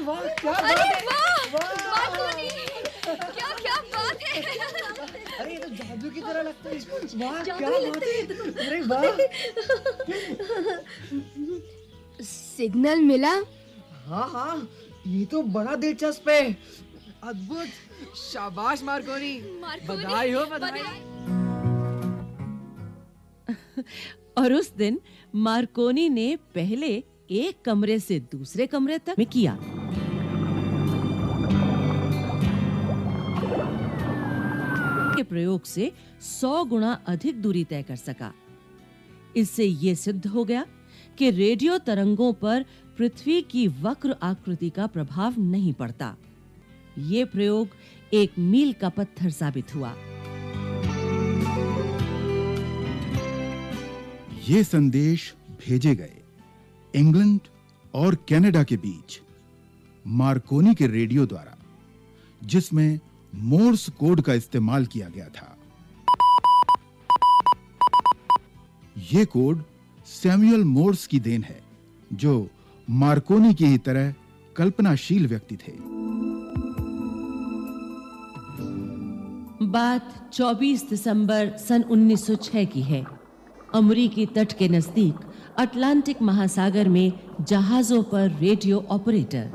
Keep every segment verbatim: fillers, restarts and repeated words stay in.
वाह, क्या अरे बात है। वाह, वाह। मार्कोनी, क्या क्या बात है। अरे ये तो जादू की तरह लगता है। वाह, जादू क्या ही बात लगता है। अरे वाह। सिग्नल मिला? हाँ हाँ, ये तो बड़ा दिलचस्प है। अद्भुत, शाबाश मार्कोनी, मार्कोनी, बधाई हो, बधाई। और उस दिन मार्कोनी ने पहले एक कमरे से दूसरे कमरे तक में किया। के प्रयोग से सौ गुना अधिक दूरी तय कर सका। इससे यह सिद्ध हो गया कि रेडियो तरंगों पर पृथ्वी की वक्र आकृति का प्रभाव नहीं पड़ता। यह प्रयोग एक मील का पत्थर साबित हुआ। ये संदेश भेजे गए इंग्लैंड और कनाडा के बीच मार्कोनी के रेडियो द्वारा, जिसमें मोर्स कोड का इस्तेमाल किया गया था। यह कोड सैमुअल मोर्स की देन है, जो मार्कोनी की ही तरह कल्पनाशील व्यक्ति थे। बात चौबीस दिसंबर सन उन्नीस सौ छह की है। अमरीकी तट के नजदीक अटलांटिक महासागर में जहाजों पर रेडियो ऑपरेटर।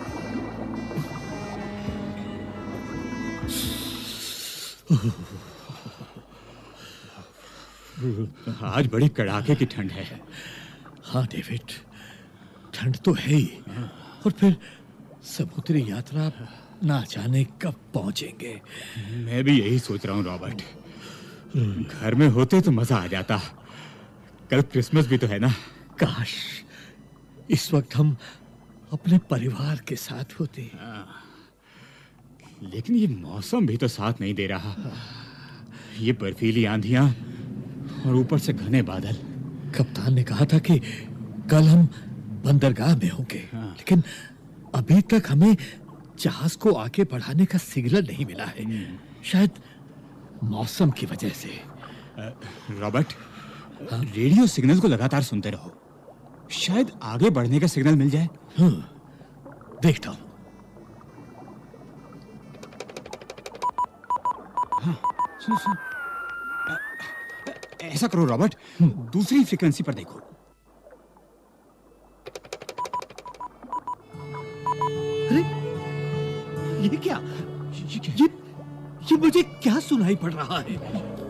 आज बड़ी कड़ाके की ठंड है। हाँ डेविड, ठंड तो है ही, और फिर समुद्री यात्रा ना जाने कब पहुंचेंगे। मैं भी यही सोच रहा हूँ रॉबर्ट। घर में होते तो मजा आ जाता। कल क्रिसमस भी तो है ना। काश इस वक्त हम अपने परिवार के साथ होते। लेकिन ये मौसम भी तो साथ नहीं दे रहा। ये बर्फीली आंधियां और ऊपर से घने बादल। कप्तान ने कहा था कि कल हम बंदरगाह में होंगे, लेकिन अभी तक हमें जहाज को आगे बढ़ाने का सिग्नल नहीं मिला है। शायद मौसम की वजह से। रॉबर्ट, रेडियो सिग्नल को लगातार सुनते रहो, शायद आगे बढ़ने का सिग्नल मिल जाए। हाँ, देखता हूं। हाँ, सुन सुन। ऐसा करो रॉबर्ट, दूसरी फ्रीक्वेंसी पर देखो। अरे ये क्या? ये ये मुझे क्या सुनाई पड़ रहा है?